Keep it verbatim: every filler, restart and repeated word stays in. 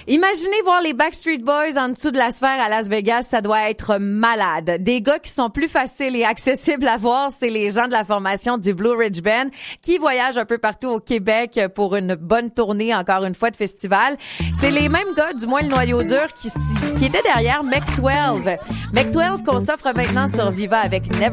Imaginez voir les Backstreet Boys en dessous de la sphère à Las Vegas, ça doit être malade. Des gars qui sont plus faciles et accessibles à voir, c'est les gens de la formation du Blue Ridge Band qui voyagent un peu partout au Québec pour une bonne tournée, encore une fois, de festival. C'est les mêmes gars, du moins le noyau dur, qui, qui étaient derrière Mech douze. Mech douze qu'on s'offre maintenant sur Viva avec Never